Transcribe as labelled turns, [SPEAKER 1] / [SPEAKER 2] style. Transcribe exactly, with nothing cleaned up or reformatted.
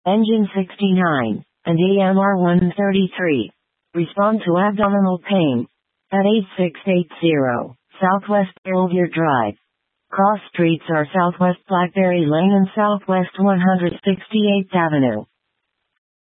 [SPEAKER 1] Engine sixty-nine, and A M R one thirty-three. Respond to abdominal pain. At eight six eight zero, Southwest Belvier Drive. Cross streets are Southwest Blackberry Lane and Southwest one hundred sixty-eighth Avenue.